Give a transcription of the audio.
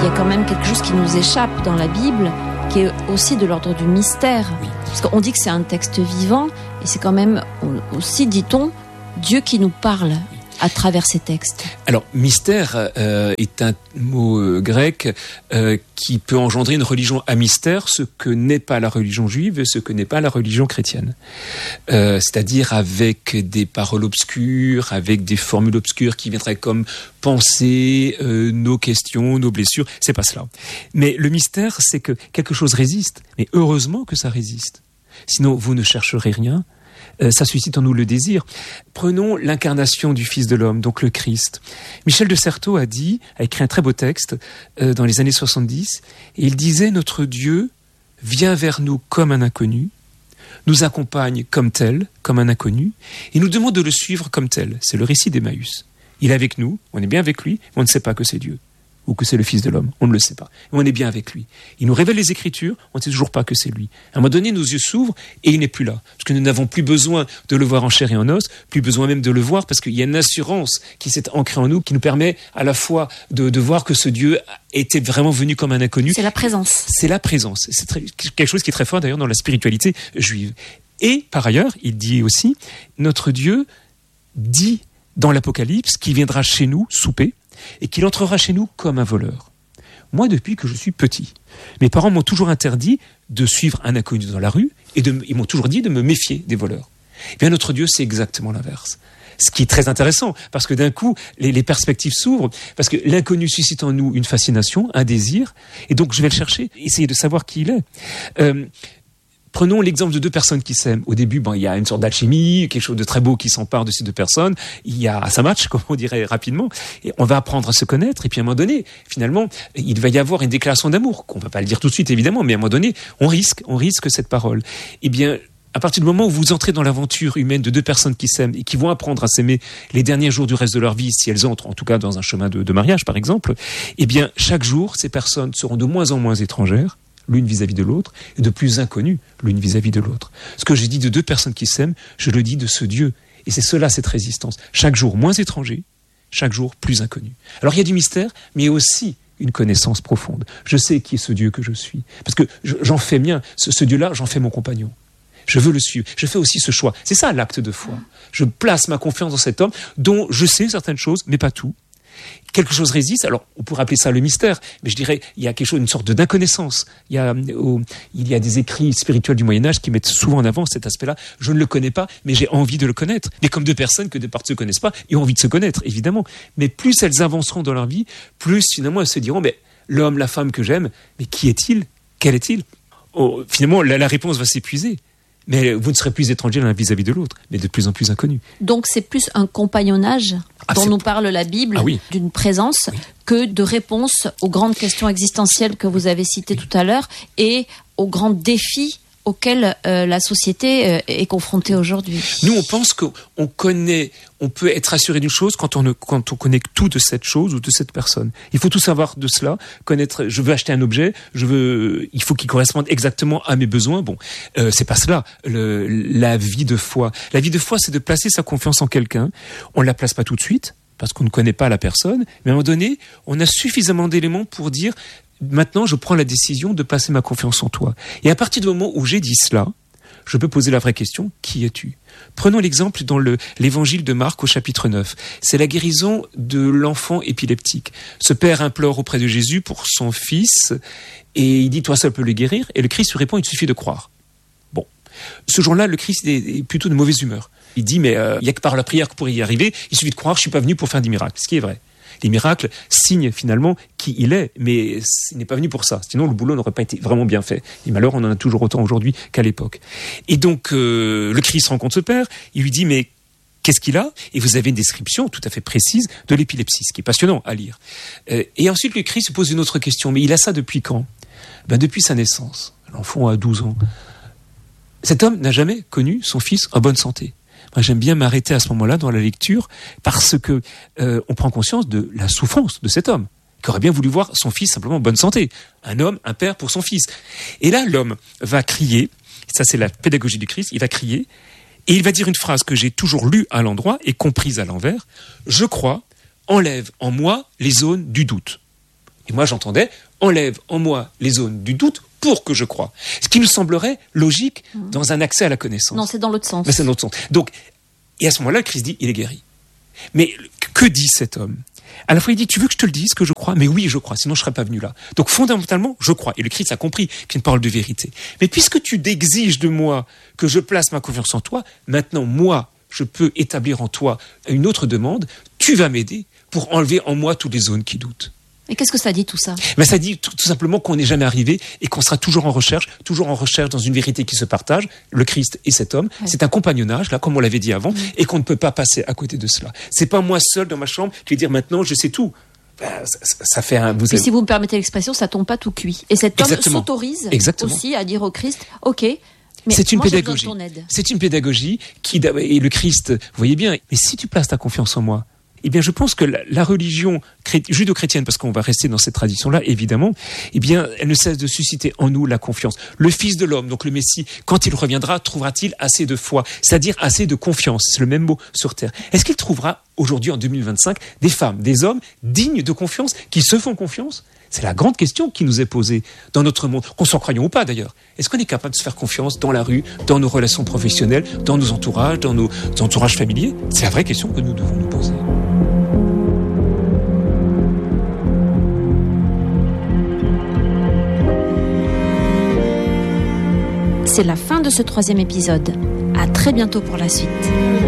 y a quand même quelque chose qui nous échappe dans la Bible, qui est aussi de l'ordre du mystère. Oui. Parce qu'on dit que c'est un texte vivant, et c'est quand même aussi, dit-on, Dieu qui nous parle à travers ces textes. Alors, mystère est un mot grec qui peut engendrer une religion à mystère, ce que n'est pas la religion juive et ce que n'est pas la religion chrétienne. C'est-à-dire avec des paroles obscures, avec des formules obscures qui viendraient comme penser nos questions, nos blessures. C'est pas cela. Mais le mystère, c'est que quelque chose résiste. Mais heureusement que ça résiste. Sinon, vous ne chercherez rien. Ça suscite en nous le désir. Prenons l'incarnation du Fils de l'homme, donc le Christ. Michel de Certeau a écrit un très beau texte dans les années 70, et il disait « Notre Dieu vient vers nous comme un inconnu, nous accompagne comme tel, comme un inconnu, et nous demande de le suivre comme tel. » C'est le récit d'Emmaüs. Il est avec nous, on est bien avec lui, mais on ne sait pas que c'est Dieu, ou que c'est le Fils de l'homme, on ne le sait pas. Mais on est bien avec lui. Il nous révèle les Écritures, on ne sait toujours pas que c'est lui. À un moment donné, nos yeux s'ouvrent et il n'est plus là. Parce que nous n'avons plus besoin de le voir en chair et en os, plus besoin même de le voir, parce qu'il y a une assurance qui s'est ancrée en nous, qui nous permet à la fois de voir que ce Dieu était vraiment venu comme un inconnu. C'est la présence. C'est la présence. C'est quelque chose qui est très fort d'ailleurs dans la spiritualité juive. Et par ailleurs, il dit aussi, notre Dieu dit dans l'Apocalypse qu'il viendra chez nous souper, et qu'il entrera chez nous comme un voleur. Moi, depuis que je suis petit, mes parents m'ont toujours interdit de suivre un inconnu dans la rue, et ils m'ont toujours dit de me méfier des voleurs. Eh bien, notre Dieu, c'est exactement l'inverse. Ce qui est très intéressant, parce que d'un coup, les perspectives s'ouvrent, parce que l'inconnu suscite en nous une fascination, un désir, et donc je vais le chercher, essayer de savoir qui il est. Prenons l'exemple de deux personnes qui s'aiment. Au début, il y a une sorte d'alchimie, quelque chose de très beau qui s'empare de ces deux personnes. Ça match, comme on dirait rapidement. Et on va apprendre à se connaître. Et puis à un moment donné, finalement, il va y avoir une déclaration d'amour. Qu'on ne va pas le dire tout de suite, évidemment, mais à un moment donné, on risque cette parole. Eh bien, à partir du moment où vous entrez dans l'aventure humaine de deux personnes qui s'aiment et qui vont apprendre à s'aimer les derniers jours du reste de leur vie, si elles entrent en tout cas dans un chemin de mariage, par exemple, eh bien, chaque jour, ces personnes seront de moins en moins étrangères, l'une vis-à-vis de l'autre, et de plus inconnues, l'une vis-à-vis de l'autre. Ce que j'ai dit de deux personnes qui s'aiment, je le dis de ce Dieu. Et c'est cela, cette résistance. Chaque jour moins étranger, chaque jour plus inconnu. Alors il y a du mystère, mais il y a aussi une connaissance profonde. Je sais qui est ce Dieu que je suis. Parce que j'en fais mien. Ce Dieu-là, j'en fais mon compagnon. Je veux le suivre. Je fais aussi ce choix. C'est ça l'acte de foi. Je place ma confiance dans cet homme dont je sais certaines choses, mais pas tout. Quelque chose résiste, alors on pourrait appeler ça le mystère, mais je dirais il y a quelque chose, une sorte d'inconnaissance. Il y a des écrits spirituels du Moyen-Âge qui mettent souvent en avant cet aspect-là. Je ne le connais pas, mais j'ai envie de le connaître. Mais comme deux personnes que de part ne se connaissent pas et ont envie de se connaître, évidemment. Mais plus elles avanceront dans leur vie, plus finalement elles se diront, mais l'homme, la femme que j'aime, mais qui est-il ? Quel est-il ? Finalement, la réponse va s'épuiser. Mais vous ne serez plus étranger l'un vis-à-vis de l'autre, mais de plus en plus inconnu. Donc c'est plus un compagnonnage dont nous parle la Bible, d'une présence, que de réponse aux grandes questions existentielles que vous avez citées tout à l'heure et aux grands défis auxquels la société est confrontée aujourd'hui. Nous, on pense qu'on connaît, on peut être assuré d'une chose quand on connaît tout de cette chose ou de cette personne. Il faut tout savoir de cela, connaître. Je veux acheter un objet, il faut qu'il corresponde exactement à mes besoins. Bon, c'est pas cela. La vie de foi. La vie de foi, c'est de placer sa confiance en quelqu'un. On la place pas tout de suite parce qu'on ne connaît pas la personne, mais à un moment donné, on a suffisamment d'éléments pour dire. Maintenant, je prends la décision de placer ma confiance en toi. Et à partir du moment où j'ai dit cela, je peux poser la vraie question, qui es-tu ? Prenons l'exemple dans l'évangile de Marc au chapitre 9. C'est la guérison de l'enfant épileptique. Ce père implore auprès de Jésus pour son fils et il dit, toi seul peux le guérir. Et le Christ lui répond, il te suffit de croire. Bon. Ce jour-là, le Christ est plutôt de mauvaise humeur. Il dit, mais il n'y a que par la prière que pour y arriver, il suffit de croire, je ne suis pas venu pour faire des miracles. Ce qui est vrai. Les miracles signent finalement qui il est, mais il n'est pas venu pour ça. Sinon, le boulot n'aurait pas été vraiment bien fait. Et malheur, on en a toujours autant aujourd'hui qu'à l'époque. Et donc, le Christ rencontre ce père, il lui dit, mais qu'est-ce qu'il a ? Et vous avez une description tout à fait précise de l'épilepsie, ce qui est passionnant à lire. Et ensuite, le Christ se pose une autre question, mais il a ça depuis quand ? Depuis sa naissance. L'enfant a 12 ans. Cet homme n'a jamais connu son fils en bonne santé. Moi, j'aime bien m'arrêter à ce moment-là dans la lecture parce que on prend conscience de la souffrance de cet homme qui aurait bien voulu voir son fils simplement en bonne santé. Un homme, un père pour son fils. Et là, l'homme va crier, ça c'est la pédagogie du Christ, il va crier et il va dire une phrase que j'ai toujours lue à l'endroit et comprise à l'envers. Je crois, enlève en moi les zones du doute. Et moi, j'entendais, enlève en moi les zones du doute pour que je croie. Ce qui me semblerait logique dans un accès à la connaissance. Non, c'est dans l'autre sens. Mais c'est dans l'autre sens. Donc, et à ce moment-là, le Christ dit, il est guéri. Mais que dit cet homme ? À la fois, il dit, tu veux que je te le dise, que je crois ? Mais oui, je crois, sinon je ne serais pas venu là. Donc, fondamentalement, je crois. Et le Christ a compris qu'il y a une parole de vérité. Mais puisque tu exiges de moi que je place ma confiance en toi, maintenant, moi, je peux établir en toi une autre demande. Tu vas m'aider pour enlever en moi toutes les zones qui doutent. Et qu'est-ce que ça dit tout ça ? Ça dit tout simplement qu'on n'est jamais arrivé et qu'on sera toujours en recherche dans une vérité qui se partage, le Christ et cet homme. Ouais. C'est un compagnonnage, là, comme on l'avait dit avant, et qu'on ne peut pas passer à côté de cela. C'est pas moi seul dans ma chambre qui vais dire maintenant je sais tout. Ça fait un... Si vous me permettez l'expression, ça tombe pas tout cuit. Et cet homme s'autorise aussi à dire au Christ, ok, mais c'est une moi, pédagogie. J'ai besoin de ton aide. C'est une pédagogie et le Christ, vous voyez bien, mais si tu places ta confiance en moi, eh bien, je pense que la religion judo-chrétienne, parce qu'on va rester dans cette tradition-là, évidemment, eh bien, elle ne cesse de susciter en nous la confiance. Le Fils de l'homme, donc le Messie, quand il reviendra, trouvera-t-il assez de foi, c'est-à-dire assez de confiance, c'est le même mot sur terre. Est-ce qu'il trouvera aujourd'hui, en 2025, des femmes, des hommes dignes de confiance, qui se font confiance ? C'est la grande question qui nous est posée dans notre monde, qu'on s'en croyons ou pas d'ailleurs. Est-ce qu'on est capable de se faire confiance dans la rue, dans nos relations professionnelles, dans nos entourages, dans nos entourages familiers ? C'est la vraie question que nous devons nous poser. C'est la fin de ce 3e épisode. À très bientôt pour la suite.